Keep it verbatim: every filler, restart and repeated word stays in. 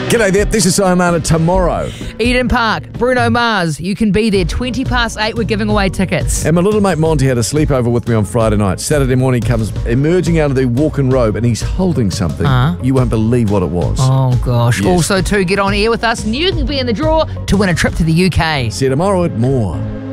G'day there, this is Sayonara tomorrow. Eden Park, Bruno Mars. You can be there. twenty past eight, we're giving away tickets. And my little mate Monty had a sleepover with me on Friday night. Saturday morning he comes emerging out of the walk-in robe and he's holding something. Uh-huh. You won't believe what it was. Oh, gosh. Yes. Also, to get on air with us, and you can be in the draw to win a trip to the U K. See you tomorrow at More.